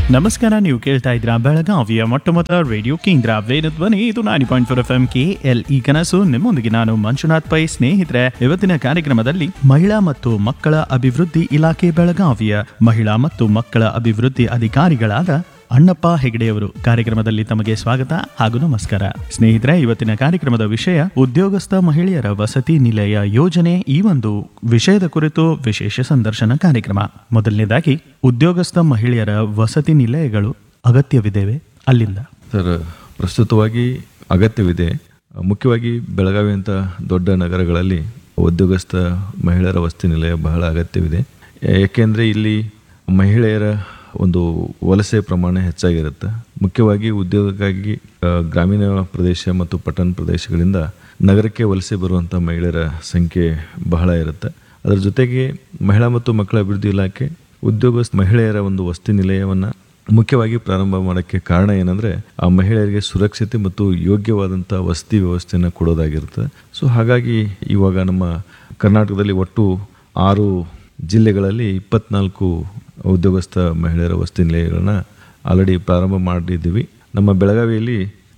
ನಮಸ್ಕಾರ, ನೀವು ಕೇಳ್ತಾ ಇದ್ದೀರಾ ಬೆಳಗಾವಿಯ ಮೊಟ್ಟಮೊದಲ ರೇಡಿಯೋ ಕೇಂದ್ರ ವೇದಧ್ವನಿ. ಇದು 90.4 FM KLE ಕನಸು. ನಿಮ್ಮೊಂದಿಗೆ ನಾನು ಮಂಜುನಾಥ್ ಪೈ. ಸ್ನೇಹಿತರೆ, ಇವತ್ತಿನ ಕಾರ್ಯಕ್ರಮದಲ್ಲಿ ಮಹಿಳಾ ಮತ್ತು ಮಕ್ಕಳ ಅಭಿವೃದ್ಧಿ ಇಲಾಖೆ ಬೆಳಗಾವಿಯ ಮಹಿಳಾ ಮತ್ತು ಮಕ್ಕಳ ಅಭಿವೃದ್ಧಿ ಅಧಿಕಾರಿಗಳಾದ ಅಣ್ಣಪ್ಪ ಹೆಗಡೆಯವರು ಕಾರ್ಯಕ್ರಮದಲ್ಲಿ ತಮಗೆ ಸ್ವಾಗತ ಹಾಗೂ ನಮಸ್ಕಾರ. ಸ್ನೇಹಿತರೆ, ಇವತ್ತಿನ ಕಾರ್ಯಕ್ರಮದ ವಿಷಯ ಉದ್ಯೋಗಸ್ಥ ಮಹಿಳೆಯರ ವಸತಿ ನಿಲಯ ಯೋಜನೆ. ಈ ಒಂದು ವಿಷಯದ ಕುರಿತು ವಿಶೇಷ ಸಂದರ್ಶನ ಕಾರ್ಯಕ್ರಮ. ಮೊದಲನೇದಾಗಿ, ಉದ್ಯೋಗಸ್ಥ ಮಹಿಳೆಯರ ವಸತಿ ನಿಲಯಗಳು ಅಗತ್ಯವಿದೆವೇ? ಅಲ್ಲಿಂದ ಸರ್, ಪ್ರಸ್ತುತವಾಗಿ ಅಗತ್ಯವಿದೆ. ಮುಖ್ಯವಾಗಿ ಬೆಳಗಾವಿ ಅಂತ ದೊಡ್ಡ ನಗರಗಳಲ್ಲಿ ಉದ್ಯೋಗಸ್ಥ ಮಹಿಳೆಯರ ವಸತಿ ನಿಲಯ ಬಹಳ ಅಗತ್ಯವಿದೆ. ಏಕೆಂದರೆ ಇಲ್ಲಿ ಮಹಿಳೆಯರ ಒಂದು ವಲಸೆ ಪ್ರಮಾಣ ಹೆಚ್ಚಾಗಿರುತ್ತೆ. ಮುಖ್ಯವಾಗಿ ಉದ್ಯೋಗಕ್ಕಾಗಿ ಗ್ರಾಮೀಣ ಪ್ರದೇಶ ಮತ್ತು ಪಟ್ಟಣ ಪ್ರದೇಶಗಳಿಂದ ನಗರಕ್ಕೆ ವಲಸೆ ಬರುವಂಥ ಮಹಿಳೆಯರ ಸಂಖ್ಯೆ ಬಹಳ ಇರುತ್ತೆ. ಅದರ ಜೊತೆಗೆ ಮಹಿಳಾ ಮತ್ತು ಮಕ್ಕಳ ಅಭಿವೃದ್ಧಿ ಇಲಾಖೆ ಉದ್ಯೋಗಸ್ಥ ಮಹಿಳೆಯರ ಒಂದು ವಸತಿ ನಿಲಯವನ್ನು ಮುಖ್ಯವಾಗಿ ಪ್ರಾರಂಭ ಮಾಡೋಕ್ಕೆ ಕಾರಣ ಏನಂದರೆ, ಆ ಮಹಿಳೆಯರಿಗೆ ಸುರಕ್ಷತೆ ಮತ್ತು ಯೋಗ್ಯವಾದಂಥ ವಸತಿ ವ್ಯವಸ್ಥೆಯನ್ನು ಕೊಡೋದಾಗಿರುತ್ತೆ. ಸೊ ಹಾಗಾಗಿ ಇವಾಗ ನಮ್ಮ ಕರ್ನಾಟಕದಲ್ಲಿ ಒಟ್ಟು 6 ಜಿಲ್ಲೆಗಳಲ್ಲಿ 24 ಉದ್ಯೋಗಸ್ಥ ಮಹಿಳೆಯರ ವಸತಿ ನಿಲಯಗಳನ್ನ ಆಲ್ರೆಡಿ ಪ್ರಾರಂಭ ಮಾಡಿದ್ದೀವಿ. ನಮ್ಮ ಬೆಳಗಾವಿಯಲ್ಲಿ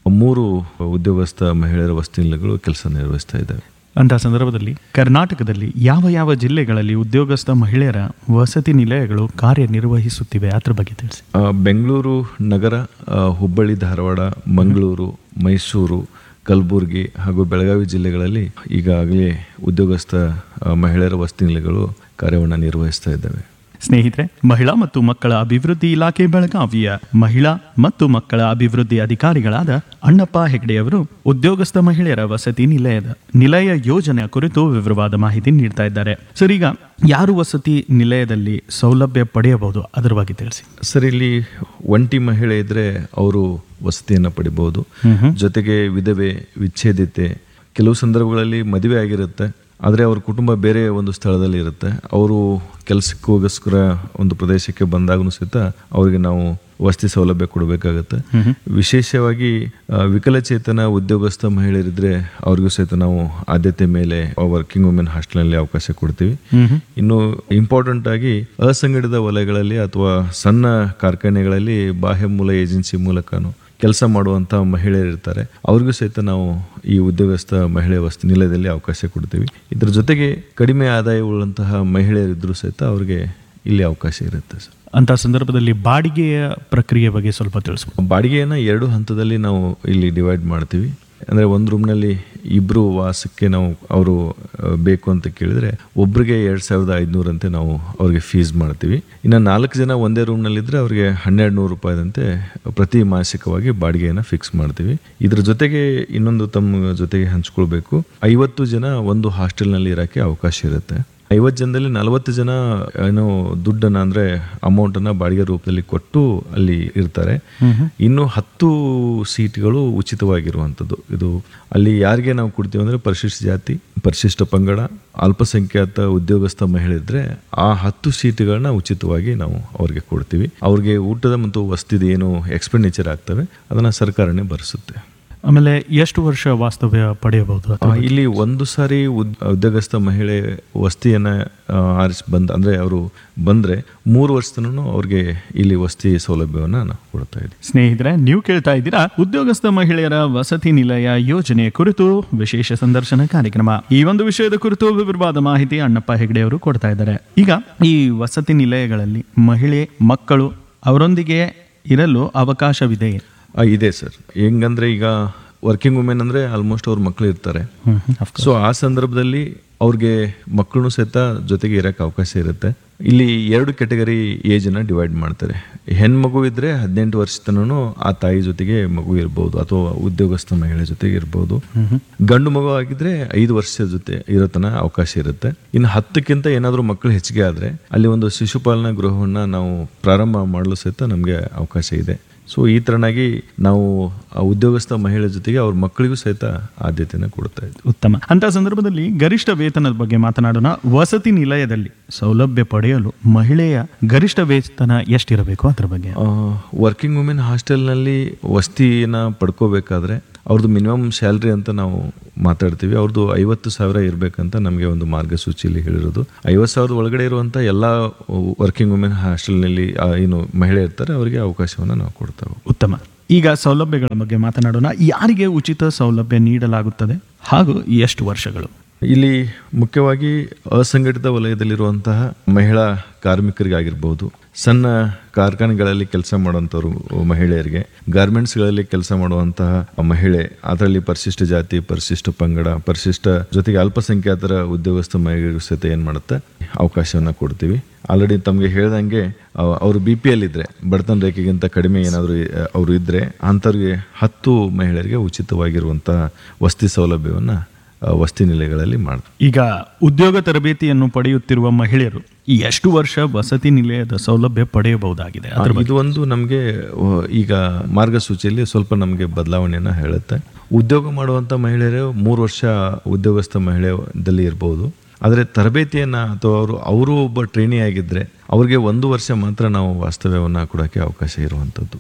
3 ಉದ್ಯೋಗಸ್ಥ ಮಹಿಳೆಯರ ವಸತಿ ನಿಲಯಗಳು ಕೆಲಸ ನಿರ್ವಹಿಸ್ತಾ ಇದ್ದಾವೆ. ಅಂತಹ ಸಂದರ್ಭದಲ್ಲಿ ಕರ್ನಾಟಕದಲ್ಲಿ ಯಾವ ಯಾವ ಜಿಲ್ಲೆಗಳಲ್ಲಿ ಉದ್ಯೋಗಸ್ಥ ಮಹಿಳೆಯರ ವಸತಿ ನಿಲಯಗಳು ಕಾರ್ಯನಿರ್ವಹಿಸುತ್ತಿವೆ, ಅದ್ರ ಬಗ್ಗೆ ತಿಳಿಸಿ. ಬೆಂಗಳೂರು ನಗರ, ಹುಬ್ಬಳ್ಳಿ, ಧಾರವಾಡ, ಮಂಗಳೂರು, ಮೈಸೂರು, ಕಲಬುರಗಿ ಹಾಗೂ ಬೆಳಗಾವಿ ಜಿಲ್ಲೆಗಳಲ್ಲಿ ಈಗಾಗಲೇ ಉದ್ಯೋಗಸ್ಥ ಮಹಿಳೆಯರ ವಸತಿ ನಿಲಯಗಳು ಕಾರ್ಯವನ್ನು ನಿರ್ವಹಿಸ್ತಾ ಇದ್ದಾವೆ. ಸ್ನೇಹಿತರೆ, ಮಹಿಳಾ ಮತ್ತು ಮಕ್ಕಳ ಅಭಿವೃದ್ಧಿ ಇಲಾಖೆ ಬೆಳಗಾವಿಯ ಮಹಿಳಾ ಮತ್ತು ಮಕ್ಕಳ ಅಭಿವೃದ್ಧಿ ಅಧಿಕಾರಿಗಳಾದ ಅಣ್ಣಪ್ಪ ಹೆಗಡೆಯವರು ಉದ್ಯೋಗಸ್ಥ ಮಹಿಳೆಯರ ವಸತಿ ನಿಲಯ ಯೋಜನೆಯ ಕುರಿತು ವಿವರವಾದ ಮಾಹಿತಿ ನೀಡ್ತಾ ಇದ್ದಾರೆ. ಸರ್, ಈಗ ಯಾರು ವಸತಿ ನಿಲಯದಲ್ಲಿ ಸೌಲಭ್ಯ ಪಡೆಯಬಹುದು, ಅದರ ಬಗ್ಗೆ ತಿಳಿಸಿ. ಸರ್, ಇಲ್ಲಿ ಒಂಟಿ ಮಹಿಳೆ ಇದ್ರೆ ಅವರು ವಸತಿಯನ್ನು ಪಡಿಬಹುದು. ಜೊತೆಗೆ ವಿಧವೆ, ವಿಚ್ಛೇದಿತೆ, ಕೆಲವು ಸಂದರ್ಭಗಳಲ್ಲಿ ಮದುವೆ ಆಗಿರುತ್ತೆ, ಆದರೆ ಅವ್ರ ಕುಟುಂಬ ಬೇರೆ ಒಂದು ಸ್ಥಳದಲ್ಲಿ ಇರುತ್ತೆ. ಅವರು ಕೆಲಸಕ್ಕೋಸ್ಕರ ಒಂದು ಪ್ರದೇಶಕ್ಕೆ ಬಂದಾಗೂ ಸಹಿತ ಅವರಿಗೆ ನಾವು ವಸತಿ ಸೌಲಭ್ಯ ಕೊಡಬೇಕಾಗತ್ತೆ. ವಿಶೇಷವಾಗಿ ವಿಕಲಚೇತನ ಉದ್ಯೋಗಸ್ಥ ಮಹಿಳೆಯರಿದ್ರೆ ಅವ್ರಿಗೂ ಸಹಿತ ನಾವು ಆದ್ಯತೆ ಮೇಲೆ ವರ್ಕಿಂಗ್ ವುಮೆನ್ ಹಾಸ್ಟೆಲ್ನಲ್ಲಿ ಅವಕಾಶ ಕೊಡ್ತೀವಿ. ಇನ್ನು ಇಂಪಾರ್ಟೆಂಟ್ ಆಗಿ ಅಸಂಘಟಿತ ವಲಯಗಳಲ್ಲಿ ಅಥವಾ ಸಣ್ಣ ಕಾರ್ಖಾನೆಗಳಲ್ಲಿ ಬಾಹ್ಯ ಮೂಲ ಏಜೆನ್ಸಿ ಮೂಲಕನೂ ಕೆಲಸ ಮಾಡುವಂಥ ಮಹಿಳೆಯರು ಇರ್ತಾರೆ, ಅವ್ರಿಗೂ ಸಹಿತ ನಾವು ಈ ಉದ್ಯೋಗಸ್ಥ ಮಹಿಳೆ ವಸತಿ ನಿಲಯದಲ್ಲಿ ಅವಕಾಶ ಕೊಡ್ತೀವಿ. ಇದರ ಜೊತೆಗೆ ಕಡಿಮೆ ಆದಾಯವುಳ್ಳಂತಹ ಮಹಿಳೆಯರಿದ್ದರೂ ಸಹಿತ ಅವ್ರಿಗೆ ಇಲ್ಲಿ ಅವಕಾಶ ಇರುತ್ತೆ ಸರ್. ಅಂತಹ ಸಂದರ್ಭದಲ್ಲಿ ಬಾಡಿಗೆಯ ಪ್ರಕ್ರಿಯೆ ಬಗ್ಗೆ ಸ್ವಲ್ಪ ತಿಳಿಸ್ಬೋದು. ಬಾಡಿಗೆಯನ್ನು 2 ಹಂತದಲ್ಲಿ ನಾವು ಇಲ್ಲಿ ಡಿವೈಡ್ ಮಾಡ್ತೀವಿ. ಅಂದರೆ ಒಂದು ರೂಮ್ನಲ್ಲಿ 2 ವಾಸಕ್ಕೆ ನಾವು ಅವರು ಬೇಕು ಅಂತ ಕೇಳಿದರೆ ಒಬ್ರಿಗೆ 2500 ಅಂತೆ ನಾವು ಅವ್ರಿಗೆ ಫೀಸ್ ಮಾಡ್ತೀವಿ. ಇನ್ನು 4 ಜನ ಒಂದೇ ರೂಮ್ನಲ್ಲಿದ್ದರೆ ಅವ್ರಿಗೆ 1200 ರೂಪಾಯಿದಂತೆ ಪ್ರತಿ ಮಾಸಿಕವಾಗಿ ಬಾಡಿಗೆಯನ್ನು ಫಿಕ್ಸ್ ಮಾಡ್ತೀವಿ. ಇದ್ರ ಜೊತೆಗೆ ಇನ್ನೊಂದು ತಮ್ಮ ಜೊತೆಗೆ ಹಂಚ್ಕೊಳ್ಬೇಕು, 50 ಜನ ಒಂದು ಹಾಸ್ಟೆಲ್ನಲ್ಲಿ ಇರೋಕ್ಕೆ ಅವಕಾಶ ಇರುತ್ತೆ. 50 ಜನದಲ್ಲಿ 40 ಜನ ಏನೋ ದುಡ್ಡನ್ನು ಅಂದರೆ ಅಮೌಂಟನ್ನು ಬಾಡಿಗೆ ರೂಪದಲ್ಲಿ ಕೊಟ್ಟು ಅಲ್ಲಿ ಇರ್ತಾರೆ. ಇನ್ನು 10 ಸೀಟ್ಗಳು ಉಚಿತವಾಗಿರುವಂಥದ್ದು. ಇದು ಅಲ್ಲಿ ಯಾರಿಗೆ ನಾವು ಕೊಡ್ತೀವಿ ಅಂದರೆ ಪರಿಶಿಷ್ಟ ಜಾತಿ, ಪರಿಶಿಷ್ಟ ಪಂಗಡ, ಅಲ್ಪಸಂಖ್ಯಾತ ಉದ್ಯೋಗಸ್ಥ ಮಹಿಳೆ ಇದ್ದರೆ ಆ 10 ಸೀಟ್ಗಳನ್ನ ಉಚಿತವಾಗಿ ನಾವು ಅವ್ರಿಗೆ ಕೊಡ್ತೀವಿ. ಅವ್ರಿಗೆ ಊಟದ ಮತ್ತು ವಸತಿದ ಏನು ಎಕ್ಸ್ಪೆಂಡಿಚರ್ ಆಗ್ತವೆ ಅದನ್ನು ಸರ್ಕಾರನೇ ಭರಿಸುತ್ತೆ. ಆಮೇಲೆ ಎಷ್ಟು ವರ್ಷ ವಾಸ್ತವ್ಯ ಪಡೆಯಬಹುದು? ಇಲ್ಲಿ ಒಂದು ಸಾರಿ ಉದ್ಯೋಗಸ್ಥ ಮಹಿಳೆ ವಸತಿಯನ್ನು ಆರಿಸಿ ಅಂದರೆ ಅವರು ಬಂದರೆ 3 ವರ್ಷ ತನಕ ಅವ್ರಿಗೆ ಇಲ್ಲಿ ವಸತಿ ಸೌಲಭ್ಯವನ್ನು ನಾವು ಕೊಡ್ತಾ ಇದ್ದೀವಿ. ಸ್ನೇಹಿತರೆ, ನೀವು ಕೇಳ್ತಾ ಇದ್ದೀರಾ ಉದ್ಯೋಗಸ್ಥ ಮಹಿಳೆಯರ ವಸತಿ ನಿಲಯ ಯೋಜನೆಯ ಕುರಿತು ವಿಶೇಷ ಸಂದರ್ಶನ ಕಾರ್ಯಕ್ರಮ. ಈ ಒಂದು ವಿಷಯದ ಕುರಿತು ವಿವರವಾದ ಮಾಹಿತಿ ಅಣ್ಣಪ್ಪ ಹೆಗಡೆ ಅವರು ಕೊಡ್ತಾ ಇದ್ದಾರೆ. ಈಗ ಈ ವಸತಿ ನಿಲಯಗಳಲ್ಲಿ ಮಹಿಳೆ ಮಕ್ಕಳು ಅವರೊಂದಿಗೆ ಇರಲು ಅವಕಾಶವಿದೆ? ಇದೆ ಸರ್. ಹೆಂಗಂದ್ರೆ ಈಗ ವರ್ಕಿಂಗ್ ವುಮೆನ್ ಅಂದರೆ ಆಲ್ಮೋಸ್ಟ್ ಅವ್ರ ಮಕ್ಕಳು ಇರ್ತಾರೆ. ಸೊ ಆ ಸಂದರ್ಭದಲ್ಲಿ ಅವ್ರಿಗೆ ಮಕ್ಕಳು ಸಹಿತ ಜೊತೆಗೆ ಇರೋಕ್ಕೆ ಅವಕಾಶ ಇರುತ್ತೆ. ಇಲ್ಲಿ 2 ಕ್ಯಾಟಗರಿ ಏಜನ್ನು ಡಿವೈಡ್ ಮಾಡ್ತಾರೆ. ಹೆಣ್ಮಗು ಇದ್ದರೆ 18 ವರ್ಷ ತನೂ ಆ ತಾಯಿ ಜೊತೆಗೆ ಮಗು ಇರ್ಬೋದು ಅಥವಾ ಉದ್ಯೋಗಸ್ಥ ಮಹಿಳೆ ಜೊತೆಗೆ ಇರ್ಬೋದು. ಗಂಡು ಮಗು ಆಗಿದ್ರೆ 5 ವರ್ಷದ ಜೊತೆ ಇರೋ ತನಕ ಅವಕಾಶ ಇರುತ್ತೆ. ಇನ್ನು 10ಕ್ಕಿಂತ ಏನಾದರೂ ಮಕ್ಕಳು ಹೆಚ್ಚಿಗೆ ಆದರೆ ಅಲ್ಲಿ ಒಂದು ಶಿಶುಪಾಲನಾ ಗೃಹವನ್ನು ನಾವು ಪ್ರಾರಂಭ ಮಾಡಲು ಸಹಿತ ನಮಗೆ ಅವಕಾಶ ಇದೆ. ಸೊ ಈ ಥರನಾಗಿ ನಾವು ಉದ್ಯೋಗಸ್ಥ ಮಹಿಳೆ ಜೊತೆಗೆ ಅವ್ರ ಮಕ್ಕಳಿಗೂ ಸಹಿತ ಆದ್ಯತೆಯನ್ನು ಕೊಡ್ತಾ ಇದ್ದೀವಿ. ಉತ್ತಮ. ಅಂತ ಸಂದರ್ಭದಲ್ಲಿ ಗರಿಷ್ಠ ವೇತನದ ಬಗ್ಗೆ ಮಾತನಾಡೋಣ. ವಸತಿ ನಿಲಯದಲ್ಲಿ ಸೌಲಭ್ಯ ಪಡೆಯಲು ಮಹಿಳೆಯ ಗರಿಷ್ಠ ವೇತನ ಎಷ್ಟಿರಬೇಕು ಅದರ ಬಗ್ಗೆ? ವರ್ಕಿಂಗ್ ವುಮೆನ್ ಹಾಸ್ಟೆಲ್ನಲ್ಲಿ ವಸತಿಯನ್ನು ಪಡ್ಕೋಬೇಕಾದ್ರೆ ಅವ್ರದ್ದು ಮಿನಿಮಮ್ ಸ್ಯಾಲ್ರಿ ಅಂತ ನಾವು ಮಾತಾಡ್ತೀವಿ. ಅವ್ರದ್ದು 50,000 ಇರಬೇಕಂತ ನಮಗೆ ಒಂದು ಮಾರ್ಗಸೂಚಿಯಲ್ಲಿ ಹೇಳಿರೋದು. 50,000 ಒಳಗಡೆ ಇರುವಂಥ ಎಲ್ಲ ವರ್ಕಿಂಗ್ ವುಮೆನ್ ಹಾಸ್ಟೆಲ್ನಲ್ಲಿ ಏನು ಮಹಿಳೆ ಇರ್ತಾರೆ ಅವರಿಗೆ ಅವಕಾಶವನ್ನು ನಾವು ಕೊಡ್ತೇವೆ. ಉತ್ತಮ. ಈಗ ಸೌಲಭ್ಯಗಳ ಬಗ್ಗೆ ಮಾತನಾಡೋಣ. ಯಾರಿಗೆ ಉಚಿತ ಸೌಲಭ್ಯ ನೀಡಲಾಗುತ್ತದೆ ಹಾಗೂ ಎಷ್ಟು ವರ್ಷಗಳು? ಇಲ್ಲಿ ಮುಖ್ಯವಾಗಿ ಅಸಂಘಟಿತ ವಲಯದಲ್ಲಿರುವಂತಹ ಮಹಿಳಾ ಕಾರ್ಮಿಕರಿಗಾಗಿರ್ಬೋದು, ಸಣ್ಣ ಕಾರ್ಖಾನೆಗಳಲ್ಲಿ ಕೆಲಸ ಮಾಡುವಂಥವ್ರು ಮಹಿಳೆಯರಿಗೆ, ಗಾರ್ಮೆಂಟ್ಸ್ಗಳಲ್ಲಿ ಕೆಲಸ ಮಾಡುವಂತಹ ಮಹಿಳೆ, ಅದರಲ್ಲಿ ಪರಿಶಿಷ್ಟ ಜಾತಿ, ಪರಿಶಿಷ್ಟ ಪಂಗಡ, ಪರಿಶಿಷ್ಟ ಜೊತೆಗೆ ಅಲ್ಪಸಂಖ್ಯಾತರ ಉದ್ಯೋಗಸ್ಥ ಮಹಿಳೆಯರು ಸಹಿತ ಏನು ಮಾಡುತ್ತೆ ಅವಕಾಶವನ್ನು ಕೊಡ್ತೀವಿ. ಆಲ್ರೆಡಿ ತಮಗೆ ಹೇಳ್ದಂಗೆ ಅವರು BPL ಇದ್ದರೆ, ಬಡತನ ರೇಖೆಗಿಂತ ಕಡಿಮೆ ಏನಾದರೂ ಅವರು ಇದ್ದರೆ ಅಂಥವ್ರಿಗೆ 10 ಮಹಿಳೆಯರಿಗೆ ಉಚಿತವಾಗಿರುವಂತಹ ವಸತಿ ಸೌಲಭ್ಯವನ್ನು ವಸತಿ ನಿಲಯಗಳಲ್ಲಿ ಮಾಡ್ತಾರೆ. ಈಗ ಉದ್ಯೋಗ ತರಬೇತಿಯನ್ನು ಪಡೆಯುತ್ತಿರುವ ಮಹಿಳೆಯರು ಎಷ್ಟು ವರ್ಷ ವಸತಿ ನಿಲಯದ ಸೌಲಭ್ಯ ಪಡೆಯಬಹುದಾಗಿದೆ? ಇದು ಒಂದು ನಮಗೆ ಈಗ ಮಾರ್ಗಸೂಚಿಯಲ್ಲಿ ಸ್ವಲ್ಪ ನಮಗೆ ಬದಲಾವಣೆಯನ್ನು ಹೇಳುತ್ತೆ. ಉದ್ಯೋಗ ಮಾಡುವಂಥ ಮಹಿಳೆಯರು 3 ವರ್ಷ ಉದ್ಯೋಗಸ್ಥ ಮಹಿಳೆಯಲ್ಲಿ ಇರ್ಬೋದು. ಆದರೆ ತರಬೇತಿಯನ್ನು ಅಥವಾ ಅವರು ಒಬ್ಬ ಟ್ರೈನಿ ಆಗಿದ್ದರೆ ಅವ್ರಿಗೆ 1 ವರ್ಷ ಮಾತ್ರ ನಾವು ವಾಸ್ತವ್ಯವನ್ನು ಕೊಡೋಕ್ಕೆ ಅವಕಾಶ ಇರುವಂಥದ್ದು.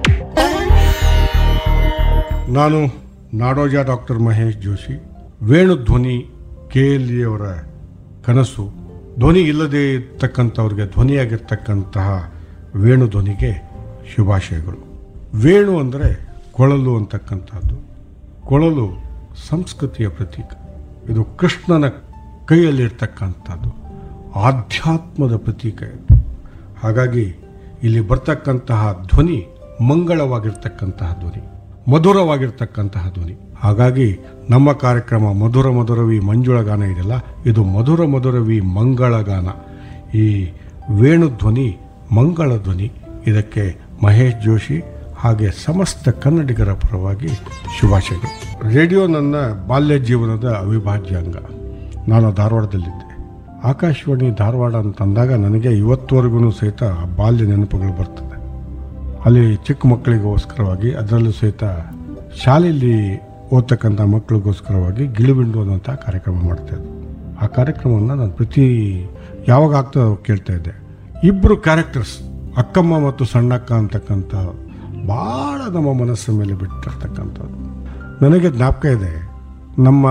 ನಾನು ನಾಡೋಜ ಡಾಕ್ಟರ್ ಮಹೇಶ್ ಜೋಶಿ. ವೇಣು ಧ್ವನಿ KLE ಅವರ ಕನಸು. ಧ್ವನಿ ಇಲ್ಲದೆ ಇರ್ತಕ್ಕಂಥವ್ರಿಗೆ ಧ್ವನಿಯಾಗಿರ್ತಕ್ಕಂತಹ ವೇಣು ಧ್ವನಿಗೆ ಶುಭಾಶಯಗಳು. ವೇಣು ಅಂದರೆ ಕೊಳಲು ಅಂತಕ್ಕಂಥದ್ದು. ಕೊಳಲು ಸಂಸ್ಕೃತಿಯ ಪ್ರತೀಕ. ಇದು ಕೃಷ್ಣನ ಕೈಯಲ್ಲಿರ್ತಕ್ಕಂಥದ್ದು, ಆಧ್ಯಾತ್ಮದ ಪ್ರತೀಕ ಇದು. ಹಾಗಾಗಿ ಇಲ್ಲಿ ಬರ್ತಕ್ಕಂತಹ ಧ್ವನಿ ಮಂಗಳವಾಗಿರ್ತಕ್ಕಂತಹ ಧ್ವನಿ, ಮಧುರವಾಗಿರ್ತಕ್ಕಂತಹ ಧ್ವನಿ. ಹಾಗಾಗಿ ನಮ್ಮ ಕಾರ್ಯಕ್ರಮ ಮಧುರ ಮಧುರವಿ ಮಂಜುಳಗಾನ ಇದೆಯಲ್ಲ, ಇದು ಮಧುರ ಮಧುರವಿ ಮಂಗಳಗಾನ. ಈ ವೇಣು ಧ್ವನಿ ಮಂಗಳ ಧ್ವನಿ. ಇದಕ್ಕೆ ಮಹೇಶ್ ಜೋಶಿ ಹಾಗೆ ಸಮಸ್ತ ಕನ್ನಡಿಗರ ಪರವಾಗಿ ಶುಭಾಶಯಗಳು. ರೇಡಿಯೋ ನನ್ನ ಬಾಲ್ಯ ಜೀವನದ ಅವಿಭಾಜ್ಯ ಅಂಗ. ನಾನು ಧಾರವಾಡದಲ್ಲಿದ್ದೆ. ಆಕಾಶವಾಣಿ ಧಾರವಾಡ ಅಂತಂದಾಗ ನನಗೆ ಇವತ್ತುವರೆಗೂ ಸಹಿತ ಬಾಲ್ಯ ನೆನಪುಗಳು ಬರ್ತದೆ. ಅಲ್ಲಿ ಚಿಕ್ಕ ಮಕ್ಕಳಿಗೋಸ್ಕರವಾಗಿ, ಅದರಲ್ಲೂ ಸಹಿತ ಶಾಲೆಯಲ್ಲಿ ಓದ್ತಕ್ಕಂಥ ಮಕ್ಕಳಿಗೋಸ್ಕರವಾಗಿ ಗಿಳಿಬಿಂಡು ಅನ್ನೋಂಥ ಕಾರ್ಯಕ್ರಮ ಮಾಡ್ತಾಯಿದ್ದೆ. ಆ ಕಾರ್ಯಕ್ರಮವನ್ನು ನಾನು ಯಾವಾಗ ಆಗ್ತದೆ ಕೇಳ್ತಾ ಇದ್ದೆ. 2 ಕ್ಯಾರೆಕ್ಟರ್ಸ್, ಅಕ್ಕಮ್ಮ ಮತ್ತು ಸಣ್ಣಕ್ಕ ಅಂತಕ್ಕಂಥ, ಭಾಳ ನಮ್ಮ ಮನಸ್ಸಿನ ಮೇಲೆ ಬಿಟ್ಟಿರ್ತಕ್ಕಂಥದ್ದು. ನನಗೆ ಜ್ಞಾಪಕ ಇದೆ, ನಮ್ಮ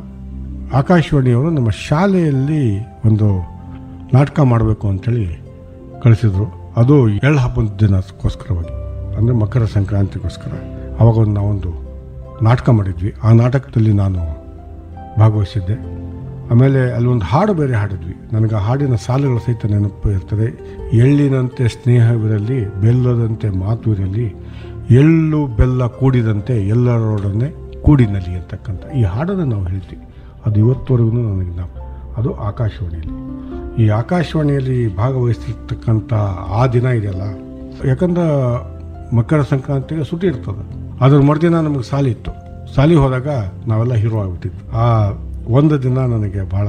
ಆಕಾಶವಾಣಿಯವರು ನಮ್ಮ ಶಾಲೆಯಲ್ಲಿ ಒಂದು ನಾಟಕ ಮಾಡಬೇಕು ಅಂಥೇಳಿ ಕಳಿಸಿದ್ರು. ಅದು ಎಳ್ಳು ಹಬ್ಬದ ದಿನಕ್ಕೋಸ್ಕರವಾಗಿ, ಅಂದರೆ ಮಕರ ಸಂಕ್ರಾಂತಿಗೋಸ್ಕರ. ಆವಾಗ ನಾವೊಂದು ನಾಟಕ ಮಾಡಿದ್ವಿ. ಆ ನಾಟಕದಲ್ಲಿ ನಾನು ಭಾಗವಹಿಸಿದ್ದೆ. ಆಮೇಲೆ ಅಲ್ಲೊಂದು ಹಾಡು ಬೇರೆ ಹಾಡಿದ್ವಿ. ನನಗೆ ಆ ಹಾಡಿನ ಸಾಲುಗಳ ಸಹಿತ ನೆನಪು ಇರ್ತದೆ. ಎಳ್ಳಿನಂತೆ ಸ್ನೇಹವಿರಲಿ, ಬೆಲ್ಲದಂತೆ ಮಾತು ಇರಲಿ, ಎಳ್ಳು ಬೆಲ್ಲ ಕೂಡಿದಂತೆ ಎಲ್ಲರೊಡನೆ ಕೂಡಿನಲಿ ಅಂತಕ್ಕಂಥ ಈ ಹಾಡನ್ನು ನಾವು ಹೇಳ್ತೀವಿ. ಅದು ಇವತ್ತುವರೆಗೂ ನನಗೆ ಅದು ಆಕಾಶವಾಣಿಯಲ್ಲಿ. ಈ ಆಕಾಶವಾಣಿಯಲ್ಲಿ ಭಾಗವಹಿಸಿರ್ತಕ್ಕಂಥ ಆ ದಿನ ಇದೆಯಲ್ಲ, ಯಾಕಂದ್ರೆ ಮಕರ ಸಂಕ್ರಾಂತಿಗೆ ಸುಟಿ ಇರ್ತದೆ. ಅದ್ರ ಮರುದಿನ ನಮಗೆ ಸಾಲಿ ಇತ್ತು. ಸಾಲಿ ಹೋದಾಗ ನಾವೆಲ್ಲ ಹೀರೋ ಆಗಿಬಿಟ್ಟಿದ್ವಿ. ಆ ಒಂದು ದಿನ ನನಗೆ ಭಾಳ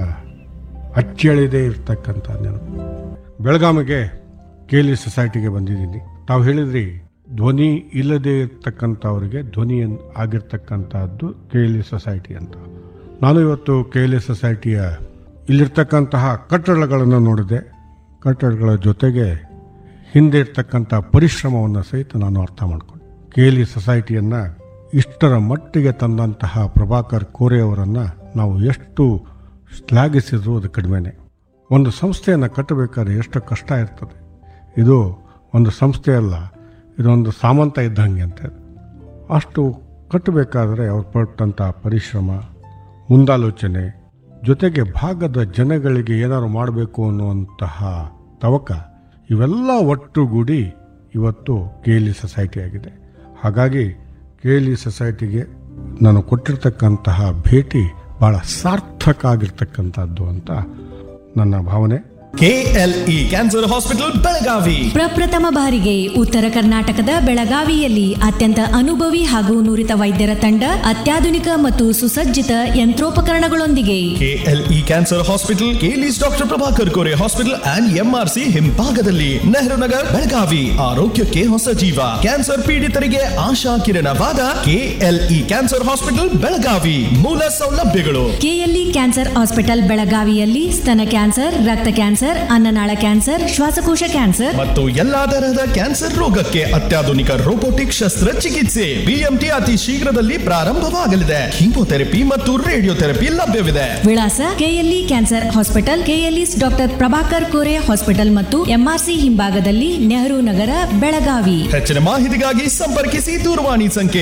ಅಚ್ಚಳಿದೇ ಇರ್ತಕ್ಕಂಥ ನೆನಪು. ಬೆಳಗಾವಿಗೆ KLE ಸೊಸೈಟಿಗೆ ಬಂದಿದ್ದೀನಿ. ತಾವು ಹೇಳಿದ್ರಿ ಧ್ವನಿ ಇಲ್ಲದೆ ಇರ್ತಕ್ಕಂಥವ್ರಿಗೆ ಧ್ವನಿ ಆಗಿರ್ತಕ್ಕಂಥದ್ದು KLE ಸೊಸೈಟಿ ಅಂತ. ನಾನು ಇವತ್ತು KLE ಸೊಸೈಟಿಯ ಇಲ್ಲಿರ್ತಕ್ಕಂತಹ ಕಟ್ಟಡಗಳನ್ನು ನೋಡಿದೆ. ಕಟ್ಟಡಗಳ ಜೊತೆಗೆ ಹಿಂದೆ ಇರ್ತಕ್ಕಂಥ ಪರಿಶ್ರಮವನ್ನು ಸಹಿತ ನಾನು ಅರ್ಥ ಮಾಡಿಕೊಂಡೆ. KLE ಸೊಸೈಟಿಯನ್ನು ಇಷ್ಟರ ಮಟ್ಟಿಗೆ ತಂದಂತಹ ಪ್ರಭಾಕರ್ ಕೋರೆ ಅವರನ್ನು ನಾವು ಎಷ್ಟು ಶ್ಲಾಘಿಸಿದ್ರು ಅದು ಕಡಿಮೆನೆ. ಒಂದು ಸಂಸ್ಥೆಯನ್ನು ಕಟ್ಟಬೇಕಾದ್ರೆ ಎಷ್ಟು ಕಷ್ಟ ಇರ್ತದೆ. ಇದು ಒಂದು ಸಂಸ್ಥೆ ಅಲ್ಲ, ಇದೊಂದು ಸಾಮಂತ ಇದ್ದಂಗೆ ಅಂತ. ಅಷ್ಟು ಕಟ್ಟಬೇಕಾದ್ರೆ ಅವ್ರು ಪಟ್ಟಂಥ ಪರಿಶ್ರಮ, ಮುಂದಾಲೋಚನೆ, ಜೊತೆಗೆ ಭಾಗದ ಜನಗಳಿಗೆ ಏನಾದ್ರು ಮಾಡಬೇಕು ಅನ್ನುವಂತಹ ತವಕ, ಇವೆಲ್ಲ ಒಟ್ಟುಗೂಡಿ ಇವತ್ತು KLE ಸೊಸೈಟಿ ಆಗಿದೆ. ಹಾಗಾಗಿ KLE ಸೊಸೈಟಿಗೆ ನಾನು ಕೊಟ್ಟಿರ್ತಕ್ಕಂತಹ ಭೇಟಿ ಭಾಳ ಸಾರ್ಥಕ ಆಗಿರ್ತಕ್ಕಂಥದ್ದು ಅಂತ ನನ್ನ ಭಾವನೆ. KLE ಕ್ಯಾನ್ಸರ್ ಹಾಸ್ಪಿಟಲ್ ಬೆಳಗಾವಿ ಪ್ರಪ್ರಥಮ ಬಾರಿಗೆ ಉತ್ತರ ಕರ್ನಾಟಕದ ಬೆಳಗಾವಿಯಲ್ಲಿ ಅತ್ಯಂತ ಅನುಭವಿ ಹಾಗೂ ನುರಿತ ವೈದ್ಯರ ತಂಡ, ಅತ್ಯಾಧುನಿಕ ಮತ್ತು ಸುಸಜ್ಜಿತ ಯಂತ್ರೋಪಕರಣಗಳೊಂದಿಗೆ. KLE cancer hospital, KLE's doctor Prabhakar Kore hospital and MRC ಹಿಂಭಾಗದಲ್ಲಿ, ನೆಹರು ನಗರ್, ಬೆಳಗಾವಿ. ಆರೋಗ್ಯಕ್ಕೆ ಹೊಸ ಜೀವ. ಕ್ಯಾನ್ಸರ್ ಪೀಡಿತರಿಗೆ ಆಶಾ ಕಿರಣವಾದ KLE ಕ್ಯಾನ್ಸರ್ ಹಾಸ್ಪಿಟಲ್ ಬೆಳಗಾವಿ. ಮೂಲ ಸೌಲಭ್ಯಗಳು: KLE ಕ್ಯಾನ್ಸರ್ ಹಾಸ್ಪಿಟಲ್ ಬೆಳಗಾವಿಯಲ್ಲಿ ಸ್ತನ ಕ್ಯಾನ್ಸರ್, ರಕ್ತ ಕ್ಯಾನ್ಸರ್, ಕ್ಯಾನ್ಸರ್, ಅನ್ನನಾಳ ಕ್ಯಾನ್ಸರ್, ಶ್ವಾಸಕೋಶ ಕ್ಯಾನ್ಸರ್ ಮತ್ತು ಎಲ್ಲಾ ತರಹದ ಕ್ಯಾನ್ಸರ್ ರೋಗಕ್ಕೆ ಅತ್ಯಾಧುನಿಕ ರೋಬೋಟಿಕ್ ಶಸ್ತ್ರಚಿಕಿತ್ಸೆ ಬಿಎಂಟಿ ಅತಿ ಶೀಘ್ರದಲ್ಲಿ ಪ್ರಾರಂಭವಾಗಲಿದೆ. ಕೀಮೋಥೆರಪಿ ಮತ್ತು ರೇಡಿಯೋಥೆರಪಿ ಲಭ್ಯವಿದೆ. ವಿಳಾಸ KLE cancer hospital, KLE doctor Prabhakar Kore hospital ಮತ್ತು ಎಂಆರ್ಸಿ ಹಿಂಭಾಗದಲ್ಲಿ, ನೆಹರು ನಗರ, ಬೆಳಗಾವಿ. ಹೆಚ್ಚಿನ ಮಾಹಿತಿಗಾಗಿ ಸಂಪರ್ಕಿಸಿ ದೂರವಾಣಿ ಸಂಖ್ಯೆ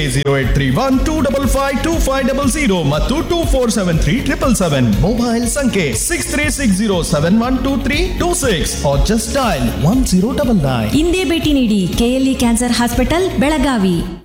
0831252500 ಮತ್ತು 24737777. ಮೊಬೈಲ್ ಸಂಖ್ಯೆ 6360712326 or just dial 1099. ಇಂದೇ ಭೇಟಿ ನೀಡಿ ಕೆಎಲ್ಇ ಕ್ಯಾನ್ಸರ್ ಹಾಸ್ಪಿಟಲ್, ಬೆಳಗಾವಿ.